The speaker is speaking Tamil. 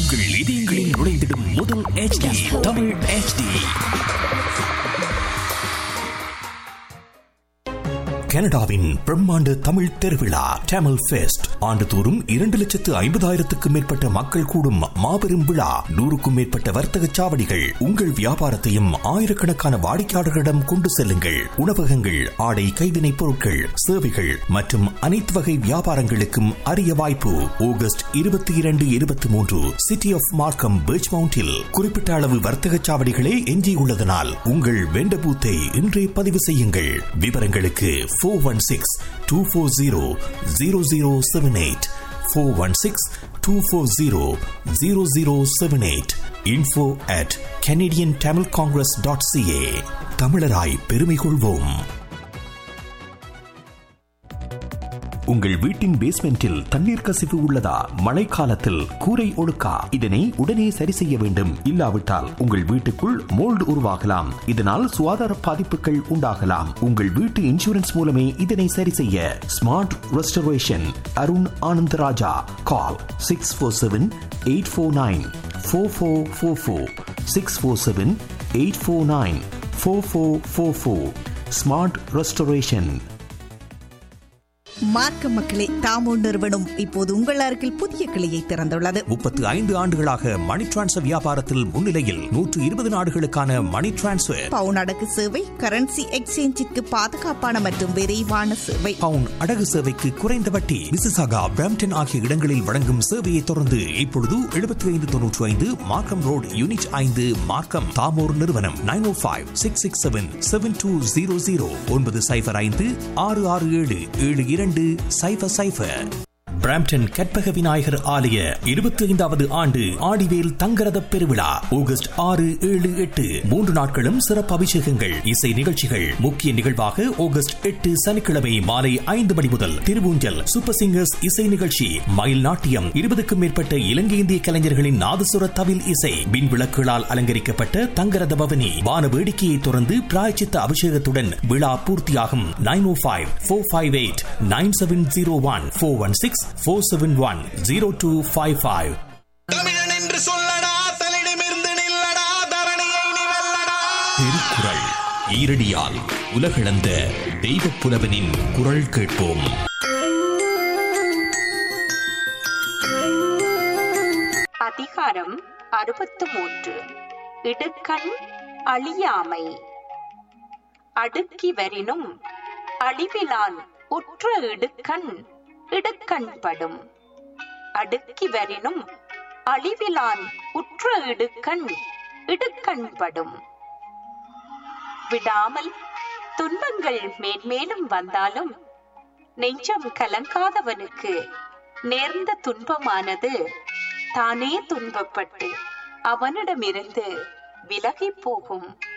உங்கள் இதயங்களில் நுழைந்திடும் முதல் HD தமிழ் HD. கனடாவின் பிரம்மாண்ட தமிழ் திருவிழா டேமல் ஃபெஸ்ட் ஆண்டுதோறும் 2,50,000க்கும் மேற்பட்ட மக்கள் கூடும் மாபெரும் விழா. 100க்கும் மேற்பட்ட வர்த்தக சாவடிகள். உங்கள் வியாபாரத்தையும் ஆயிரக்கணக்கான வாடிக்கையாளர்களிடம் கொண்டு செல்லுங்கள். உணவகங்கள், ஆடை கைவினைப் பொருட்கள், சேவைகள் மற்றும் அனைத்து வகை வியாபாரங்களுக்கும் அரிய வாய்ப்பு. ஆகஸ்ட் 22, 23 சிட்டி ஆஃப் மார்க்கம் பீச் மவுண்டில் குறிப்பிட்ட அளவு வர்த்தக சாவடிகளே எஞ்சியுள்ளதனால் உங்கள் வெண்ட பூத்தை இன்றே பதிவு செய்யுங்கள். விவரங்களுக்கு 416-240-0078 416-240-0078 info@canadiantamilcongress.ca. தமிழராய் பெருமை கொள்வோம். உங்கள் வீட்டின் பேஸ்மெண்டில் தண்ணீர் கசிவு உள்ளதா? மழைக்காலத்தில் கூரை ஒழுக்கா? இதனை உடனே சரி செய்ய வேண்டும். இல்லாவிட்டால் உங்கள் வீட்டுக்குள் மோல்டு உருவாகலாம். இதனால் சுகாதார பாதிப்புகள் உண்டாகலாம். உங்கள் வீட்டு இன்சூரன்ஸ் மூலமே இதனை சரி செய்ய. Smart restoration Arun Anandaraja. கால் 647-849-4444 647-849-4444. Smart restoration. மார்க்க மக்களே, தாமோ நிறுவனம் இப்போது உங்கள் அருகில் புதிய கிளையை திறந்துள்ளது. 35 ஆண்டுகளாக மணி டிரான்ஸ்ஃபர் வியாபாரத்தில் முன்னிலையில் 120 நாடுகளுக்கான மணி டிரான்ஸ்ஃபர், பவுன் அடகு சேவை, கரன்சி எக்ஸ்சேஞ்சிற்கு பாதுகாப்பான மற்றும் விரைவான சேவை, பவுன் அடகு சேவைக்கு குறைந்த வட்டி. மிசிசாகா, பிரம்ப்டன் ஆகிய இடங்களில் வழங்கும் சேவையை தொடர்ந்து இப்பொழுது 7595 மார்க்கம் ரோடு யூனிட் 5 மார்க்கம். தாமோர் நிறுவனம் 905-667-7200 905-667-7200. பிராம்ப்டன் கற்பக விநாயகர் ஆலய 25வது ஆண்டு ஆடிவேல் தங்கரத பெருவிழா ஆகஸ்ட் 6, 7, 8 3 நாட்களும் சிறப்பு அபிஷேகங்கள், இசை நிகழ்ச்சிகள். முக்கிய நிகழ்வாக ஆகஸ்ட் 8 சனிக்கிழமை மாலை 5 மணி முதல் திருவூஞ்சல் சூப்பர் சிங்கர்ஸ் இசை நிகழ்ச்சி, மயில் நாட்டியம், 20க்கும் மேற்பட்ட இலங்கை இந்திய கலைஞர்களின் நாதசுர தவில் இசை, மின் விளக்குகளால் அலங்கரிக்கப்பட்ட தங்கரத பவனி, வான வேடிக்கையை தொடர்ந்து பிராயச்சித்த அபிஷேகத்துடன் விழா பூர்த்தியாகும். 905-458-9701 416-471-0255. தமிழன் என்று சொல்லடா, தலிடமிருந்து நில்லடா, தரணியை நீ வெல்லடா. திருக்குறள் ஈரடியால் உலகளந்த தெய்வப் புலவனின் குரல் கேட்போம். அதிகாரம் 63. இடுக்கண் அழியாமை. அடுக்கி வரினும் அழிவிலான் உற்ற இடுக்கண் இடுக்கண்படும். அடுக்கி வரினும் அழிவிலான் உற்ற இடுக்கண் இடுக்கண்படும். விடாமல் துன்பங்கள் மேன்மேலும் வந்தாலும் நெஞ்சம் கலங்காதவனுக்கு நேர்ந்த துன்பமானது தானே துன்பப்பட்டு அவனிடமிருந்து விலகி போகும்.